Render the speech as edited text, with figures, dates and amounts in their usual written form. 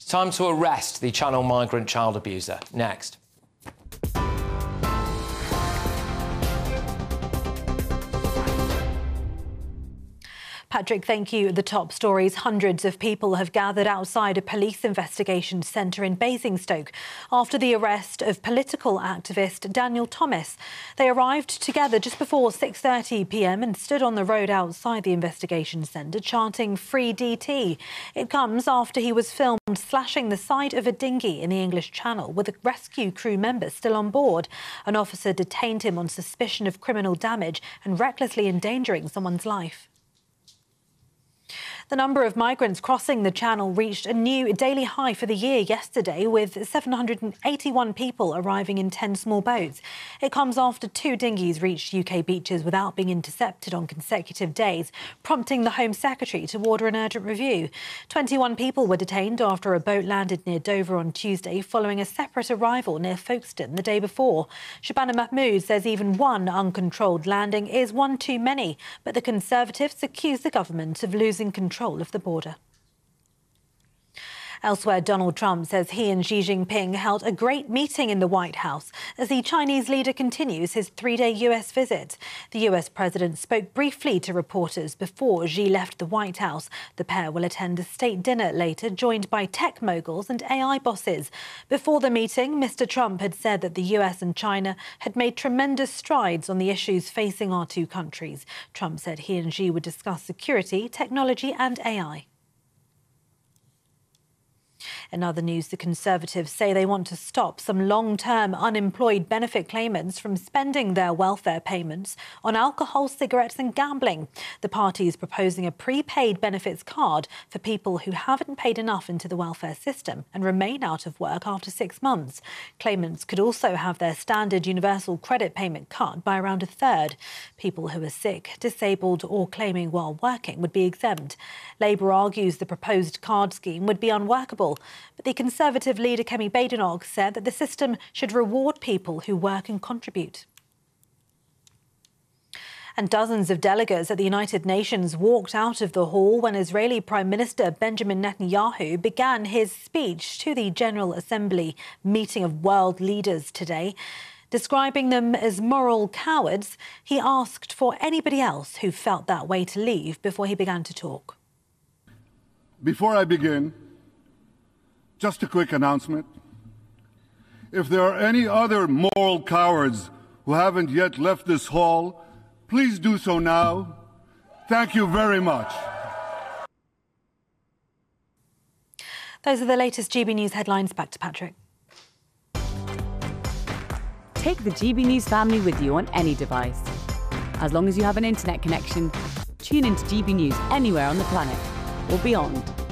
It's time to arrest the Channel migrant child abuser. Next. Patrick, thank you. The top stories. Hundreds of people have gathered outside a police investigation centre in Basingstoke after the arrest of political activist Daniel Thomas. They arrived together just before 6:30 p.m. and stood on the road outside the investigation centre chanting "Free DT." It comes after he was filmed slashing the side of a dinghy in the English Channel with a rescue crew member still on board. An officer detained him on suspicion of criminal damage and recklessly endangering someone's life. The number of migrants crossing the Channel reached a new daily high for the year yesterday, with 781 people arriving in 10 small boats. It comes after 2 dinghies reached UK beaches without being intercepted on consecutive days, prompting the Home Secretary to order an urgent review. 21 people were detained after a boat landed near Dover on Tuesday, following a separate arrival near Folkestone the day before. Shabana Mahmood says even one uncontrolled landing is one too many, but the Conservatives accuse the government of losing control of the border. Elsewhere, Donald Trump says he and Xi Jinping held a great meeting in the White House as the Chinese leader continues his 3-day US visit. The US president spoke briefly to reporters before Xi left the White House. The pair will attend a state dinner later, joined by tech moguls and AI bosses. Before the meeting, Mr. Trump had said that the US and China had made tremendous strides on the issues facing our two countries. Trump said he and Xi would discuss security, technology and AI. In other news, the Conservatives say they want to stop some long-term unemployed benefit claimants from spending their welfare payments on alcohol, cigarettes and gambling. The party is proposing a prepaid benefits card for people who haven't paid enough into the welfare system and remain out of work after 6 months. Claimants could also have their standard universal credit payment cut by around a third. People who are sick, disabled or claiming while working would be exempt. Labour argues the proposed card scheme would be unworkable. But the Conservative leader, Kemi Badenoch, said that the system should reward people who work and contribute. And dozens of delegates at the United Nations walked out of the hall when Israeli Prime Minister Benjamin Netanyahu began his speech to the General Assembly meeting of world leaders today. Describing them as moral cowards, he asked for anybody else who felt that way to leave before he began to talk. Before I begin, just a quick announcement. If there are any other moral cowards who haven't yet left this hall, please do so now. Thank you very much. Those are the latest GB News headlines. Back to Patrick. Take the GB News family with you on any device. As long as you have an internet connection, tune into GB News anywhere on the planet or beyond.